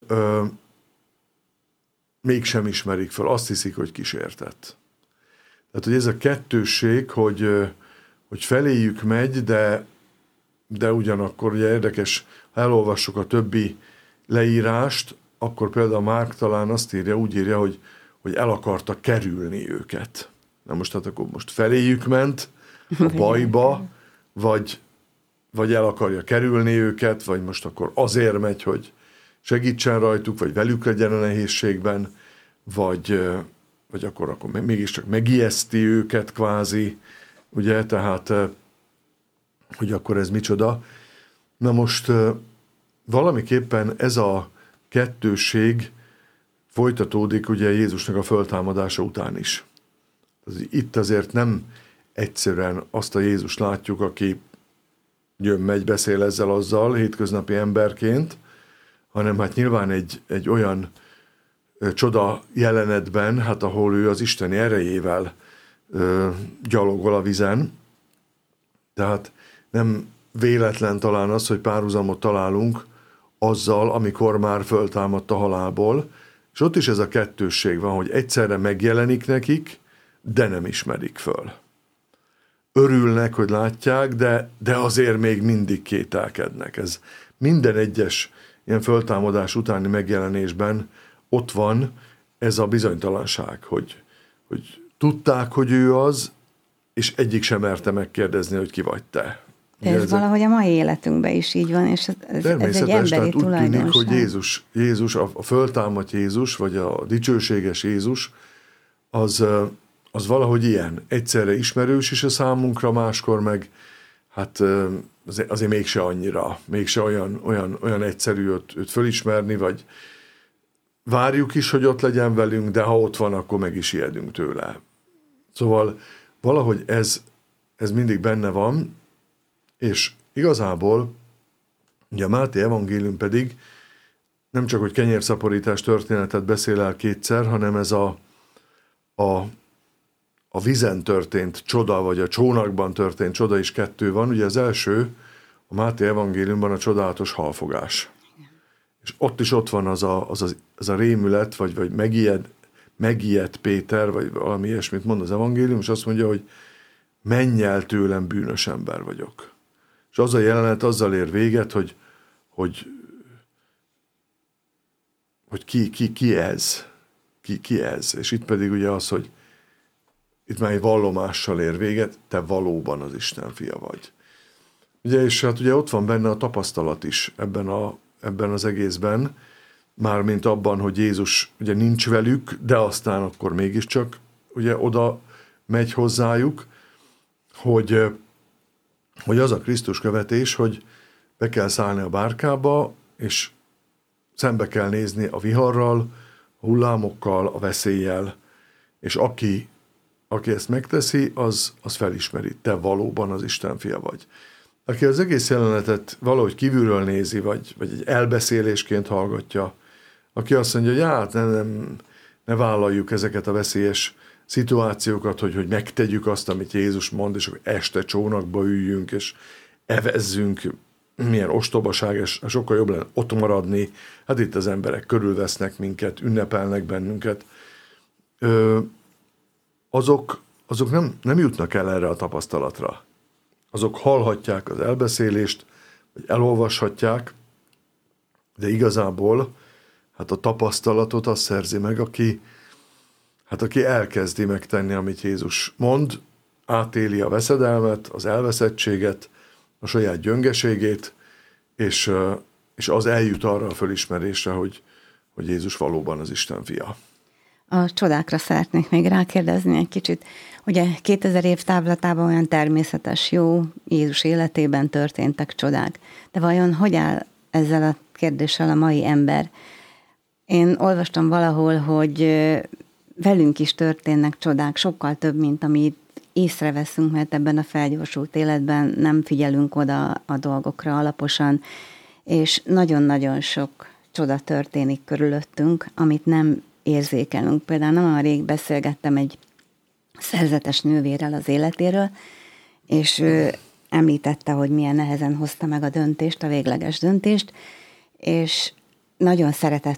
mégsem ismerik fel, azt hiszik, hogy kísértett. Tehát, hogy ez a kettősség, hogy feléjük megy, de ugyanakkor ugye érdekes, ha elolvassuk a többi leírást, akkor például Márk talán azt írja, úgy írja, hogy el akarta kerülni őket. Na most hát akkor most feléjük ment a bajba, vagy el akarja kerülni őket, vagy most akkor azért megy, hogy segítsen rajtuk, vagy velük legyen a nehézségben, vagy akkor mégiscsak megijeszti őket kvázi, ugye, tehát hogy akkor ez micsoda. Na most valamiképpen ez a kettősség folytatódik ugye Jézusnak a föltámadása után is. Itt azért nem egyszerűen azt a Jézus látjuk, aki jön, megy, beszél ezzel azzal hétköznapi emberként, hanem hát nyilván egy olyan csoda jelenetben, hát ahol ő az isteni erejével gyalogol a vizen. Tehát nem véletlen talán az, hogy párhuzamot találunk azzal, amikor már föltámadt a halálból, és ott is ez a kettősség van, hogy egyszerre megjelenik nekik, de nem ismerik föl. Örülnek, hogy látják, de azért még mindig kételkednek. Ez minden egyes ilyen föltámadás utáni megjelenésben ott van ez a bizonytalanság, hogy tudták, hogy ő az, és egyik sem merte megkérdezni, hogy ki vagy te. De ez valahogy a mai életünkben is így van, és ez egy emberi úgy tűnik, hogy Jézus, a föltámadt Jézus, vagy a dicsőséges Jézus, az valahogy ilyen. Egyszerre ismerős is a számunkra, máskor meg hát azért mégse olyan egyszerű őt fölismerni, vagy várjuk is, hogy ott legyen velünk, de ha ott van, akkor meg is ijedünk tőle. Szóval valahogy ez mindig benne van, és igazából ugye a Máté evangélium pedig nem csak, hogy kenyérszaporítás történetet beszél el kétszer, hanem ez a vizen történt csoda, vagy a csónakban történt csoda is kettő van. Ugye az első, a Máté evangéliumban a csodálatos halfogás. És ott van az a rémület, vagy megijedt Péter, vagy valami ilyesmit mond az evangélium, és azt mondja, hogy menj el tőlem, bűnös ember vagyok. És az a jelenet azzal ér véget, hogy ki ez? Ki ez? És itt pedig ugye az, hogy itt már egy vallomással ér véget, te valóban az Isten fia vagy. Ugye, és hát ugye ott van benne a tapasztalat is ebben az egészben, mármint abban, hogy Jézus ugye nincs velük, de aztán akkor mégiscsak ugye oda megy hozzájuk, hogy az a Krisztus követés, hogy be kell szállni a bárkába, és szembe kell nézni a viharral, a hullámokkal, a veszéllyel, és aki ezt megteszi, az felismeri, te valóban az Isten fia vagy. Aki az egész jelenetet valahogy kívülről nézi, vagy egy elbeszélésként hallgatja, aki azt mondja, hogy hát ne vállaljuk ezeket a veszélyes szituációkat, hogy megtegyük azt, amit Jézus mond, és akkor este csónakba üljünk, és evezzünk, milyen ostobaság, és sokkal jobb lenne ott maradni. Hát itt az emberek körülvesznek minket, ünnepelnek bennünket. Azok nem jutnak el erre a tapasztalatra. Azok hallhatják az elbeszélést, vagy elolvashatják, de igazából hát a tapasztalatot azt szerzi meg, aki elkezdi megtenni, amit Jézus mond, átéli a veszedelmet, az elveszettséget, a saját gyöngeségét, és az eljut arra a fölismerésre, hogy Jézus valóban az Isten fia. A csodákra szeretnék még rákérdezni egy kicsit. Ugye 2000 év távlatában olyan természetes, jó, Jézus életében történtek csodák. De vajon hogy áll ezzel a kérdéssel a mai ember? Én olvastam valahol, hogy velünk is történnek csodák, sokkal több, mint amit észreveszünk, mert ebben a felgyorsult életben nem figyelünk oda a dolgokra alaposan, és nagyon-nagyon sok csoda történik körülöttünk, amit nem érzékelünk. Például nem olyan rég beszélgettem egy szerzetes nővérrel az életéről, és ő említette, hogy milyen nehezen hozta meg a döntést, a végleges döntést, és nagyon szeretett